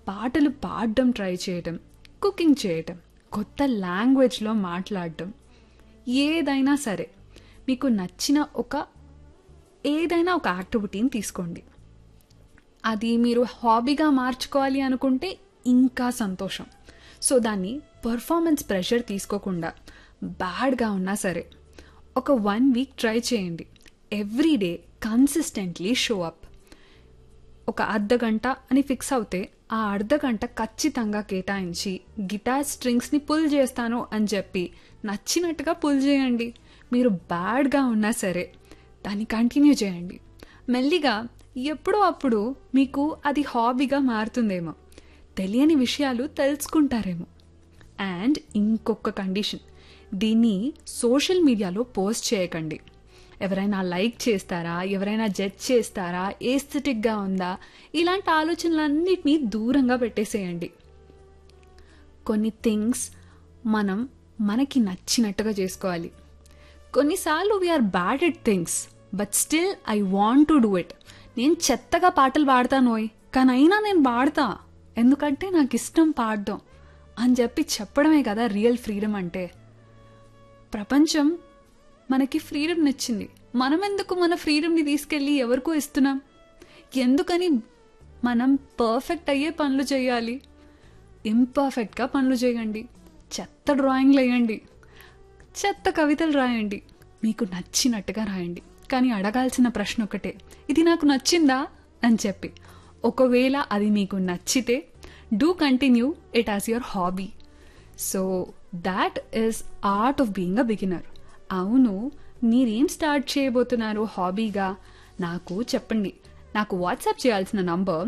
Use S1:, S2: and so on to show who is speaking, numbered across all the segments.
S1: పాటలు పాడడం ట్రై చేయటం, కుకింగ్ చేయటం, కొత్త లాంగ్వేజ్లో మాట్లాడటం, ఏదైనా సరే మీకు నచ్చిన ఏదైనా ఒక యాక్టివిటీని తీసుకోండి. అది మీరు హాబీగా మార్చుకోవాలి అనుకుంటే ఇంకా సంతోషం. సో దాన్ని పర్ఫార్మెన్స్ ప్రెషర్ తీసుకోకుండా బ్యాడ్గా ఉన్నా సరే ఒక 1 వీక్ ట్రై చేయండి. Everyday consistently show up. ఒక అర్ధగంట అని ఫిక్స్ అవుతే ఆ అర్ధగంట ఖచ్చితంగా కేటాయించి గిటార్ స్ట్రింగ్స్ని పుల్ చేస్తాను అని చెప్పి నచ్చినట్టుగా పుల్ చేయండి. మీరు బ్యాడ్గా ఉన్నా సరే దాన్ని కంటిన్యూ చేయండి. మెల్లిగా ఎప్పుడో అప్పుడు మీకు అది హాబీగా మారుతుందేమో, తెలియని విషయాలు తెలుసుకుంటారేమో. అండ్ ఇంకొక కండిషన్, దీన్ని సోషల్ మీడియాలో పోస్ట్ చేయకండి. ఎవరైనా లైక్ చేస్తారా, ఎవరైనా జడ్జ్ చేస్తారా, ఏస్థెటిక్గా ఉందా, ఇలాంటి ఆలోచనలన్నిటినీ దూరంగా పెట్టేసేయండి. కొన్ని థింగ్స్ మనకి నచ్చినట్టుగా చేసుకోవాలి. కొన్నిసార్లు we are bad at things but still I want to do it. నేను చెత్తగా పాటలు పాడతానోయ్, కానీ అయినా నేను పాడతా, ఎందుకంటే నాకు ఇష్టం పాడడం అని చెప్పి చెప్పడమే కదా రియల్ ఫ్రీడమ్ అంటే. ప్రపంచం మనకి ఫ్రీడమ్ నచ్చింది, మనం ఎందుకు మన ఫ్రీడమ్ని తీసుకెళ్ళి ఎవరికో ఇస్తున్నాం? ఎందుకని మనం పర్ఫెక్ట్ అయ్యే పనులు చేయాలి? ఇంపర్ఫెక్ట్గా పనులు చేయండి, చెత్త డ్రాయింగ్లు వేయండి, చెత్త కవితలు రాయండి, మీకు నచ్చినట్టుగా రాయండి. కానీ అడగాల్సిన ప్రశ్న ఒకటే, ఇది నాకు నచ్చిందా అని చెప్పి. ఒకవేళ అది మీకు నచ్చితే do continue it as your hobby. So that is art of being a beginner. అవును, మీరేం స్టార్ట్ చేయబోతున్నారు హాబీగా? నాకు చెప్పండి. నాకు వాట్సాప్ చేయాల్సిన నంబర్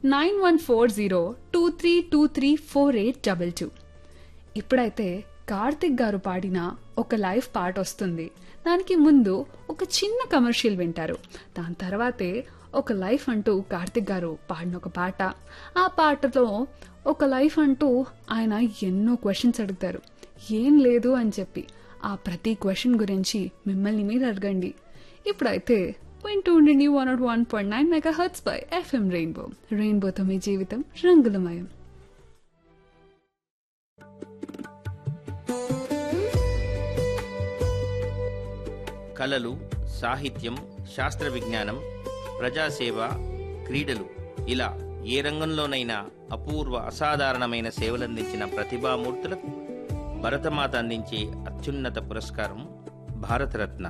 S1: 914023234822. ఇప్పుడైతే కార్తిక్ గారు పాడిన ఒక లైవ్ పాట వస్తుంది. దానికి ముందు ఒక చిన్న కమర్షియల్ వింటారు. దాని తర్వాతే ఒక లైఫ్ అంటూ కార్తిక్ గారు పాడిన ఒక పాట. ఆ పాటలో ఒక లైఫ్ అంటూ ఆయన ఎన్నో క్వశ్చన్స్ అడుగుతారు, ఏం లేదు అని చెప్పి. ఆ ప్రతి క్వశ్చన్ గురించి మిమ్మల్ని మీరు అడగండి. ఇప్పుడైతే వింటూ ఉండండి 101.9 MHz బై FM రెయిన్బో. రెయిన్బోతో మీ జీవితం రంగులమయం.
S2: కళలు, సాహిత్యం, శాస్త్ర విజ్ఞానం, ప్రజాసేవ, క్రీడలు, ఇలా ఏ రంగంలోనైనా అపూర్వ అసాధారణమైన సేవలందించిన ప్రతిభామూర్తులకు భరతమాత అందించే అత్యున్నత పురస్కారం భారతరత్న.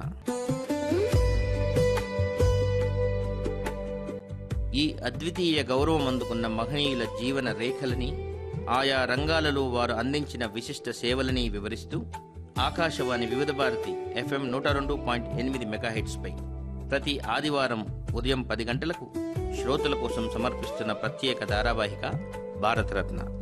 S2: ఈ అద్వితీయ గౌరవం అందుకున్న మహనీయుల జీవన రేఖలని, ఆయా రంగాలలో వారు అందించిన విశిష్ట సేవలని వివరిస్తూ ఆకాశవాణి వివిధ భారతి FM 102.8 MHz పై ప్రతి ఆదివారం ఉదయం 10 గంటలకు శ్రోతల కోసం సమర్పిస్తున్న ప్రత్యేక ధారావాహిక భారతరత్న.